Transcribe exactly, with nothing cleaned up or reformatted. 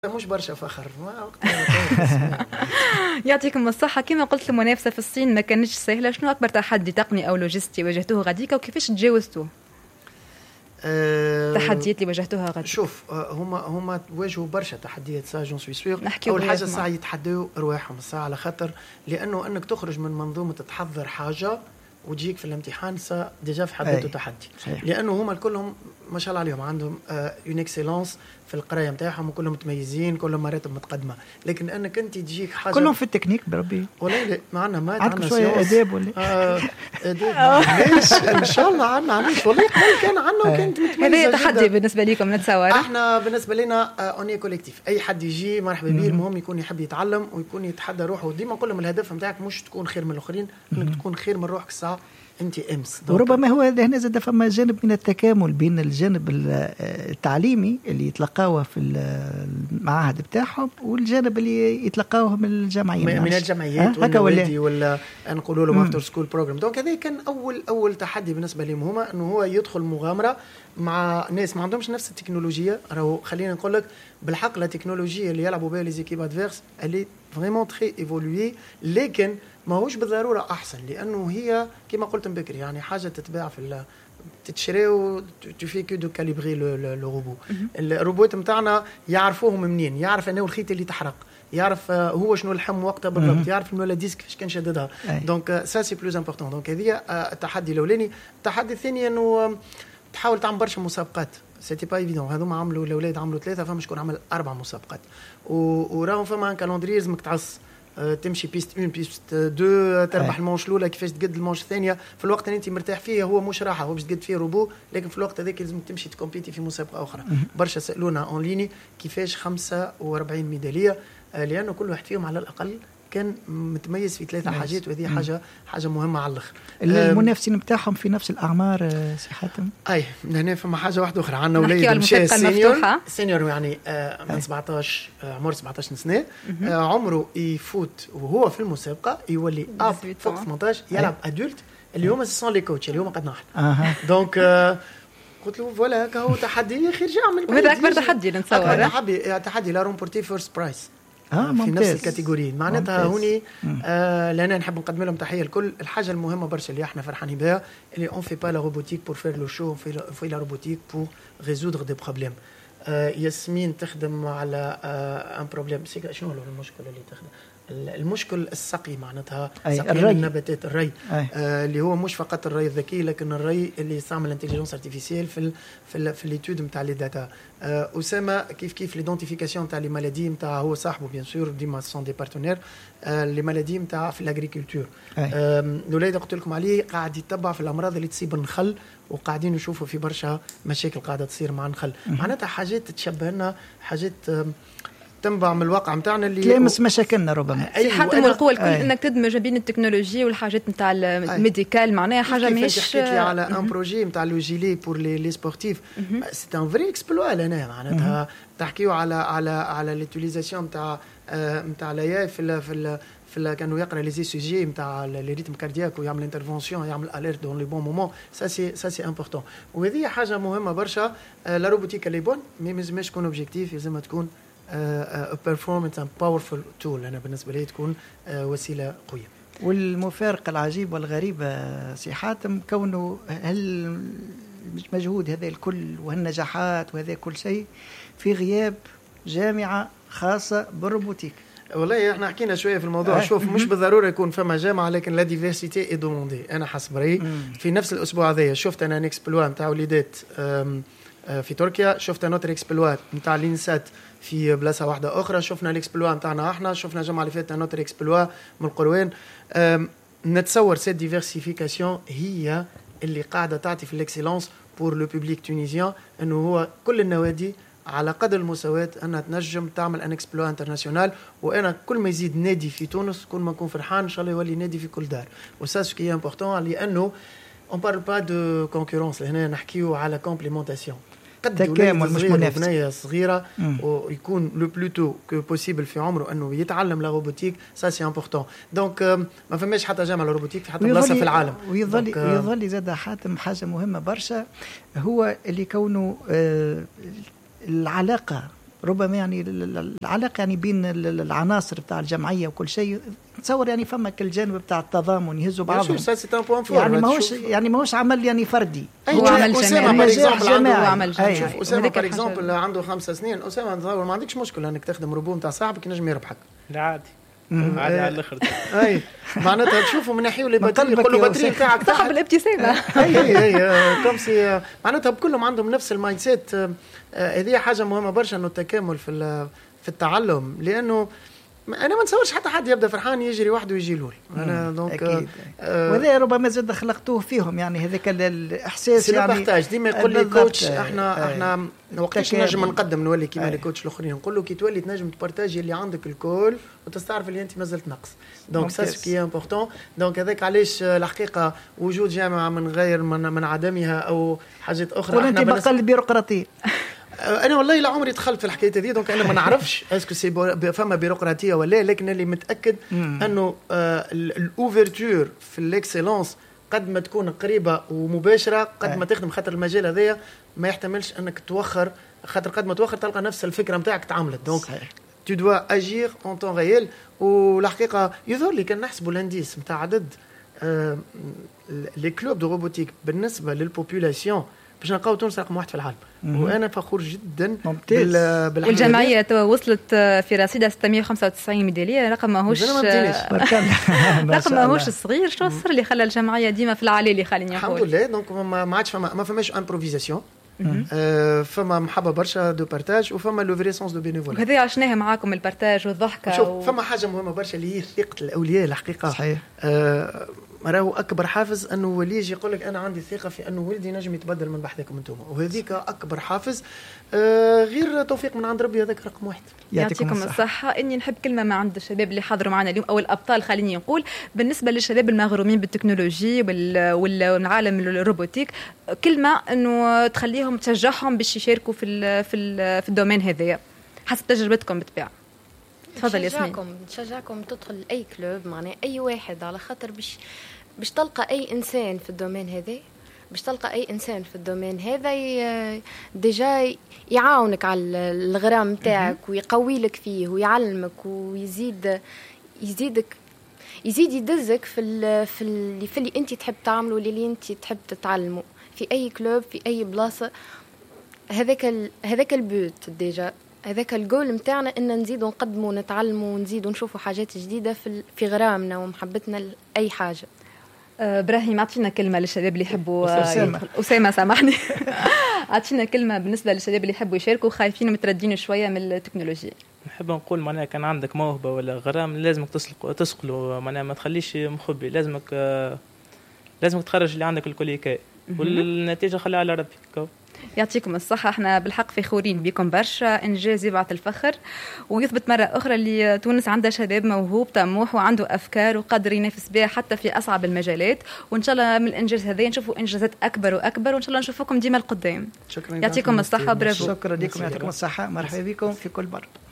مش برشا فخر. يعطيكم الصحة. كما قلت المنافسة في الصين ما كانتش سهلة، شنو أكبر تحدي تقني أو لوجستي واجهتوه غاديكا وكيفاش تجاوزتوه؟ أه التحديات اللي واجهتوها غاديكا. شوف هما هما واجهوا برشا تحديات سا جون سوي سوير. أول حاجة ساعة يتحدوا رواحهم الساعة على خاطر لأنه أنك تخرج من منظومة تحضر حاجة وتجيك في الامتحان سا ديجا في حد ذاته تحدي، لانه هما كلهم ما شاء الله عليهم عندهم اون اكسيلونس في القرايه نتاعهم وكلهم متميزين، كلهم مراتب متقدمه، لكن انك انت تجيك حاجه كلهم في التكنيك بربي. ولا معنا ما عندنا شويه اداب ولا آه اداب ليش ان شاء الله عندنا علاش والله قبل كان عندنا وكانت متميزه. هذا تحدي بالنسبه لكم نتصور. احنا بالنسبه لنا اوني كوليكتيف، اي حد يجي مرحبا به، المهم يكون يحب يتعلم ويكون يتحدى روحه، وديما نقول لهم الهدف نتاعك مش تكون خير من الاخرين، انك تكون خير من روحك الساعه انت امس. وربما هو هنا زاد فما جانب من التكامل بين الجانب التعليمي اللي يتلقاوه في المعاهد بتاعهم والجانب اللي يتلقاوه من الجمعيات من الجمعيات والنوادي ولا نقولوا لهم افتر سكول بروجرام. دونك هذا كان اول اول تحدي بالنسبه لهم هما، انه هو يدخل مغامره مع ناس ما عندهمش نفس التكنولوجيا. راهو خلينا نقول لك بالحق لا تكنولوجيا اللي يلعبوا بها لي زيكيب ادفيرس اللي فريمون تري ايفولوي، لكن ما هوش بالضروره احسن، لانه هي كما قلت بكري يعني حاجه تتباع في تتشري و تو في كو دو كاليبري لو روبو. الروبوت نتاعنا يعرفوهم منين، يعرف انه الخيط اللي تحرق، يعرف هو شنو الحم وقتها بالضبط، يعرف انه لا ديسك فاش كان شددها. دونك سا سي بلوز امبورطون. دونك هذه التحدي الاولاني. التحدي الثاني انه تحاول تعمل برشا مسابقات، سيتي با ايفيدون. هذوما عملوا الاولاد عملوا ثلاثه، فما شكون عمل اربع مسابقات، وراهم فما كالندري لازمك تعص تمشي بيست اون بيست دو، تربح المونش الاولى، كيفاش تقد المونش الثانيه في الوقت اللي انت مرتاح فيه. هو مش راحه، هو باش تقد فيه روبو، لكن في الوقت هذاك لازم تمشي تكومبيتي في مسابقه اخرى. برشا سالونا اون ليني كيفاش خمسة وأربعين ميداليه، لانه كل واحد فيهم على الاقل كان متميز في ثلاثه حاجات، وهذه حاجه حاجه مهمه على الاخر. المنافسين نتاعهم في نفس الاعمار سي حاتم؟ اي هنا فما حاجه واحده اخرى، عندنا اولاد مشى سينيور سينيور يعني آه من سبعطاش آه عمر سبعطاش سنه، آه عمره يفوت وهو في المسابقه يولي اب فوق ثمانطاش يلعب ادولت اللي هما سون لي كوتش اللي هما قد نحن. دونك آه قلت له فوالا هو تحدي خير جاء من وهذا اكبر تحدي نتصور. تحدي تحدي لا رومبورتي فيرست برايس آه في نفس الكاتيجوري معناتها هوني. آه لأنا نحب نقدم لهم تحية الكل. الحاجة المهمة برشا اللي احنا فرحانين بها اللي اون في با لا روبوتيك بور فير لو شو، في لا روبوتيك بور ريزودر دي بروبليم. آه ياسمين تخدم على آه ان بروبليم. شنو هو المشكلة اللي تخدم؟ المشكل السقي معناتها سقي النباتات، الري آه اللي هو مش فقط الري الذكي، لكن الري اللي يستعمل انتليجنس ارتيفيسيال في ال في ال في ليتود نتاع لي داتا. آه اسامه كيف كيف ليدونتيفيكاسيون نتاع لي مالادي نتاع، هو صاحبه بيان سور ديما سون دي بارتنير آه لي مالادي نتاع في الاغريكولتور. آه الولاد قلت لكم عليه قاعد يتبع في الامراض اللي تصيب النخل، وقاعدين نشوفوا في برشا مشاكل قاعده تصير مع النخل. معناتها حاجات تشبه لنا، حاجات آه تنبع من الواقع نتاعنا اللي تلامس مشاكلنا ربما. أي حتى القوة الكل انك تدمج بين التكنولوجيا والحاجات نتاع الميديكال، معناها حاجه مش حكيت لي على ان بروجي نتاع لو جيلي بور لي لي سبورتيف. سي ان فري اكسبلوا لنا معناتها تحكيوا على على على ليتيليزاسيون نتاع نتاع لاي في في في كانوا يقرا لي سوجي نتاع لي ريتم كاردياك ويعمل انترفونسيون، يعمل اليرت دون لي بون مومون. سا سي سا سي امبورطون، وهذه حاجه مهمه برشا. لا روبوتيك اللي بون مي لازمش تكون اوبجيكتيف، لازم تكون performance and powerful tool. أنا بالنسبة لي تكون وسيلة قوية. والمفارقة العجيب والغريبة سي حاتم كونه هل مجهود هذا الكل وهالنجاحات وهذا كل شيء في غياب جامعة خاصة بالروبوتيك. والله احنا حكينا شويه في الموضوع. آه. شوف مش بالضروره يكون فما جامعه، لكن لا ديفيرسيتي اي دوموندي. انا حسب رايي في نفس الاسبوع هذايا شفت انا نيكسبلوا نتاع وليدات في تركيا، شفت نوتر اكسبلوات نتاع لينسات في بلاصه واحده اخرى، شفنا الاكسبلوا نتاعنا احنا، شفنا الجمعه اللي فاتت نوتر اكسبلوا من القروان. نتصور سيت ديفيرسيفيكاسيون هي اللي قاعده تعطي في الاكسيلونس بور لو بوبليك تونيزيان، انه هو كل النوادي على قدر المساواة أنها تنجم تعمل أن إكسبلوا انترناسيونال. وأنا كل ما يزيد نادي في تونس كل ما نكون فرحان إن شاء الله يولي نادي في كل دار. وسا سو كي امبورطون، لأنه on parle pas de concurrence، هنا نحكيو على complémentation. تكامل مش منافسة. بنية صغيرة ويكون لو بلوتو كو بوسيبل في عمره انه يتعلم لا روبوتيك. سا سي امبورطون. دونك ما فماش حتى جامعة روبوتيك في حتى بلاصة في العالم. ويظل ويظل زاد حاتم حاجة مهمة برشا، هو اللي كونه آه العلاقة ربما يعني العلاقة يعني بين العناصر بتاع الجمعية وكل شيء تصور يعني فما الجانب بتاع التضامن يهزوا بعضهم يعني ماهوش يعني ماهوش عمل يعني فردي هو عمل جماعي عمل جماعي شوف أسامة بار اكزومبل عنده خمسة سنين أسامة نتصور ما عندكش مشكلة انك تخدم ربوم تاع صاحبك ينجم يربحك لا عادي عادي على الاخر اي معناتها تشوفوا من ناحيه الباتري يقول له الباتري نتاعك صاحب الابتسامه اي اي اي كومسي معناتها كلهم عندهم نفس المايند سيت. هذه حاجه مهمه برشا انه التكامل في في التعلم لانه انا ما نتصورش حتى حد يبدا فرحان يجري وحده ويجي لول انا دونك آه وهذا ربما زاد خلقتوه فيهم يعني هذاك الاحساس يعني بارتاج ديما يقول لي كوتش احنا آه احنا وقتاش نجم نقدم نولي كيما لي كوتش الاخرين نقول له كي تولي تنجم تبارتاجي اللي عندك الكل وتستعرف اللي انت مازلت ناقص دونك سا سكي امبورطون دونك هذاك علاش الحقيقه وجود جامعه من غير من, من عدمها او حاجات اخرى وانت بقى البيروقراطيه انا والله لا عمري دخلت في الحكايه هذه دونك انا ما نعرفش اسكو سي فما بيروقراطيه ولا لكن اللي متاكد انه الاوفرتور في الاكسلونس قد ما تكون قريبه ومباشره قد ما تخدم خاطر المجال هذايا ما يحتملش انك توخر خاطر قد ما توخر تلقى نفس الفكره نتاعك تعملت دونك tu dois agir en temps réel والحقيقه يظهر لي كان نحسبوا الانديس نتاع عدد لي كلوب دو روبوتيك بالنسبه للبوبولاسيون باش نلقاو تونس رقم واحد في العالم وانا فخور جدا بال والجمعيه وصلت في رصيدها ستمائة وخمسة وتسعين ميداليه رقم ماهوش رقم ماهوش صغير. شو السر اللي خلى الجمعيه ديما في العالي اللي خليني نقول الحمد لله دونك ما عادش فما ما فماش امبروفيزاسيون آه فما محبه برشا دو بارتاج وفما لو فري سونس دو بينيفول وهذا عشناها معاكم البارتاج والضحكه شوف و... فما حاجه مهمه برشا اللي هي ثقه الاولياء الحقيقه صحيح آه راهو اكبر حافز انه ولي يجي يقول لك انا عندي ثقه في انه ولدي نجم يتبدل من بحثكم انتم وهذيك اكبر حافز آه غير توفيق من عند ربي هذاك رقم واحد. يعطيكم الصحه. اني نحب كلمه ما عند الشباب اللي حضروا معنا اليوم او الابطال خليني نقول بالنسبه للشباب المغرومين بالتكنولوجي والعالم الروبوتيك كلمه انه تخليهم تشجعهم باش يشاركوا في ال في ال في الدومين هذايا حسب تجربتكم بالطبيعه. تفضل ياسمين. نشجعكم نشجعكم تدخل اي كلوب معناه اي واحد على خاطر باش باش تلقى اي انسان في الدومين هذا باش تلقى اي انسان في الدومين هذا ديجا يعاونك على الغرام نتاعك ويقوي لك فيه ويعلمك ويزيد يزيدك يزيد يدزك في ال في اللي في اللي انت تحب تعمله واللي انت تحب تتعلمه في اي كلوب في اي بلاصه. هذاك هذاك البوت ديجا هذاك الجول نتاعنا ان نزيدوا نقدموا ونتعلموا ونزيدوا نشوفوا حاجات جديده في في غرامنا ومحبتنا لاي حاجه. ابراهيم اعطينا كلمه للشباب اللي يحبوا اسامه اسامه سامحني اعطينا كلمه بالنسبه للشباب اللي يحبوا يشاركوا خايفين ومتردين شويه من التكنولوجيا. نحب نقول معناها كان عندك موهبه ولا غرام لازمك تسلق تسقله معناها ما تخليش مخبي لازمك لازمك تخرج اللي عندك الكل كاي والنتيجه خليها على ربي. يعطيكم الصحة. احنا بالحق فخورين بكم برشا. إنجاز يبعث الفخر ويثبت مرة أخرى اللي تونس عندها شباب موهوب طموح وعنده أفكار وقادر ينافس بها حتى في أصعب المجالات وإن شاء الله من الإنجاز هذا نشوفوا إنجازات أكبر وأكبر وإن شاء الله نشوفكم ديما القدام. شكرا يعطيكم الصحة برافو. شكرا لكم يعطيكم الصحة مرحبا بكم في كل مرة.